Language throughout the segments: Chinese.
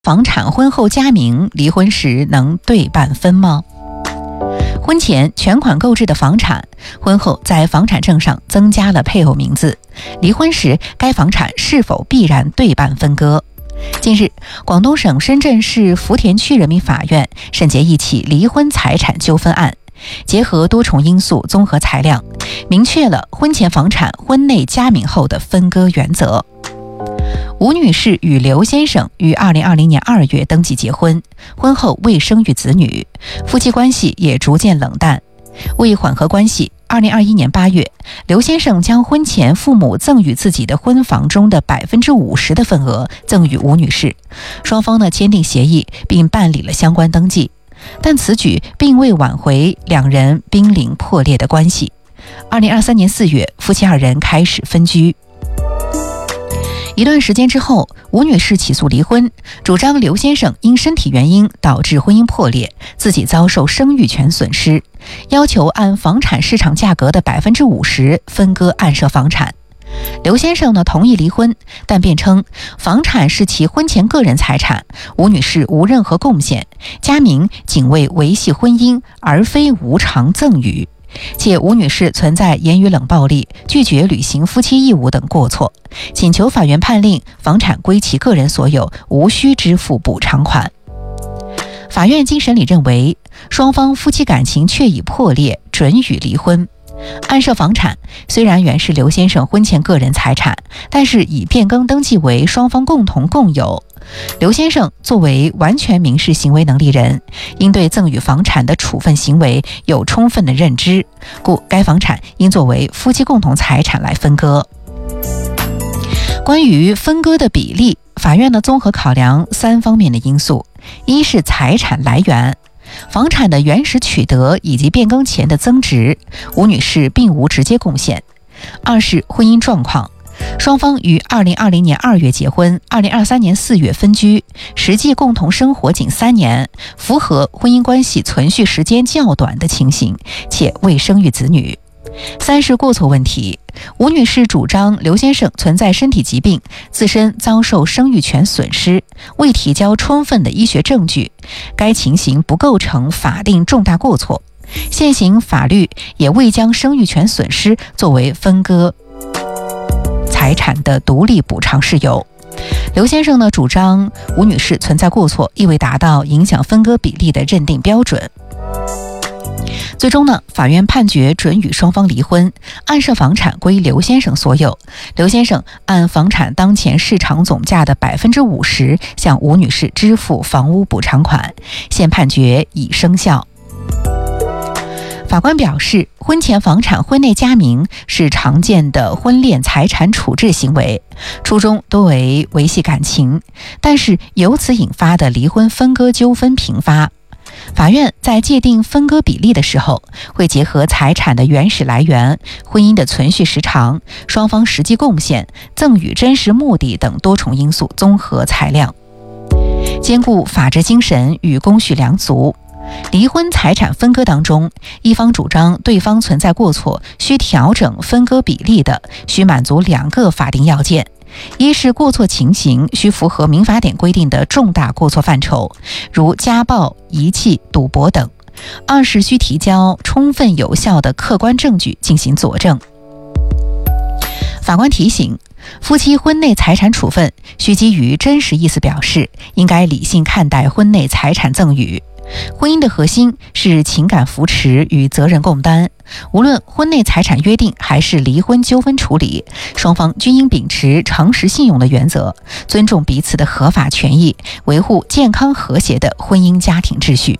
房产婚后加名，离婚时能对半分吗？婚前全款购置的房产，婚后在房产证上增加了配偶名字，离婚时该房产是否必然对半分割？近日，广东省深圳市福田区人民法院审结一起离婚财产纠纷案，结合多重因素综合裁量，明确了婚前房产婚内加名后的分割原则。吴女士与刘先生于2020年2月登记结婚，婚后未生育子女，夫妻关系也逐渐冷淡。为缓和关系，2021年8月，刘先生将婚前父母赠与自己的婚房中的50%的份额赠与吴女士，双方签订协议并办理了相关登记，但此举并未挽回两人濒临破裂的关系。2023年4月，夫妻二人开始分居。一段时间之后，吴女士起诉离婚，主张刘先生因身体原因导致婚姻破裂，自己遭受生育权损失，要求按房产市场价格的50%分割案涉房产。刘先生同意离婚，但辩称房产是其婚前个人财产，吴女士无任何贡献，加名仅为维系婚姻，而非无偿赠与。且吴女士存在言语冷暴力、拒绝履行夫妻义务等过错，请求法院判令房产归其个人所有，无需支付补偿款。法院经审理认为，双方夫妻感情确已破裂，准予离婚。案涉房产虽然原是刘先生婚前个人财产，但是已变更登记为双方共同共有。刘先生作为完全民事行为能力人，应对赠与房产的处分行为有充分的认知，故该房产应作为夫妻共同财产来分割。关于分割的比例，法院综合考量3方面的因素：一是财产来源，房产的原始取得以及变更前的增值，吴女士并无直接贡献；二是婚姻状况，双方于2020年2月结婚，2023年4月分居，实际共同生活仅3年，符合婚姻关系存续时间较短的情形，且未生育子女。三是过错问题，吴女士主张刘先生存在身体疾病，自身遭受生育权损失，未提交充分的医学证据，该情形不构成法定重大过错，现行法律也未将生育权损失作为分割财产的独立补偿事由。刘先生主张吴女士存在过错，亦未达到影响分割比例的认定标准。最终法院判决准予双方离婚，案涉房产归刘先生所有，刘先生按房产当前市场总价的50%向吴女士支付房屋补偿款，现判决已生效。法官表示，婚前房产婚内加名是常见的婚恋财产处置行为，初衷多为维系感情，但是由此引发的离婚分割纠纷频发。法院在界定分割比例的时候，会结合财产的原始来源、婚姻的存续时长、双方实际贡献、赠与真实目的等多重因素综合裁量，兼顾法治精神与公序良俗。离婚财产分割当中，一方主张对方存在过错，需调整分割比例的，需满足2个法定要件：一是过错情形需符合民法典规定的重大过错范畴，如家暴、遗弃、赌博等；二是需提交充分有效的客观证据进行佐证。法官提醒，夫妻婚内财产处分需基于真实意思表示，应该理性看待婚内财产赠与。婚姻的核心是情感扶持与责任共担，无论婚内财产约定还是离婚纠纷处理，双方均应秉持诚实信用的原则，尊重彼此的合法权益，维护健康和谐的婚姻家庭秩序。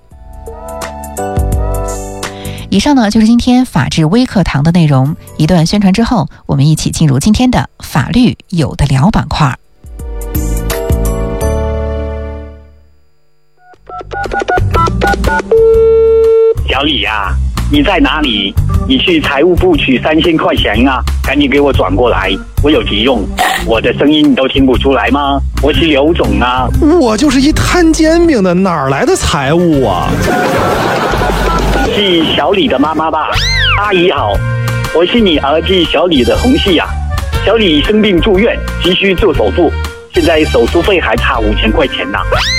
以上就是今天法治微课堂的内容。一段宣传之后，我们一起进入今天的法律有的聊板块。 小李呀，你在哪里？你去财务部取3000块钱啊，赶紧给我转过来，我有急用。我的声音你都听不出来吗？我是刘总啊。 我就是一摊煎饼的，哪来的财务啊？ 是小李的妈妈吧？阿姨好，我是你儿子小李的同事啊。小李生病住院，急需做手术， 现在手术费还差5000块钱呢。